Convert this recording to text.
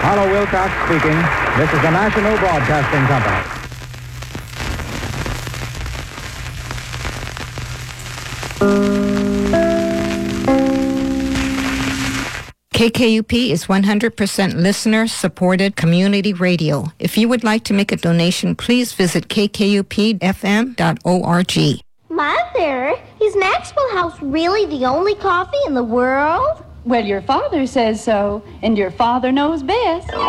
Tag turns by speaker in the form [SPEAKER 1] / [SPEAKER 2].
[SPEAKER 1] Harlow Wilcox speaking. This is the National Broadcasting Company.
[SPEAKER 2] KKUP is 100% listener-supported community radio. If you would like to make a donation, please visit kkupfm.org.
[SPEAKER 3] Mother, is Maxwell House really the only coffee in the world?
[SPEAKER 4] Well, your father says so, and your father knows best.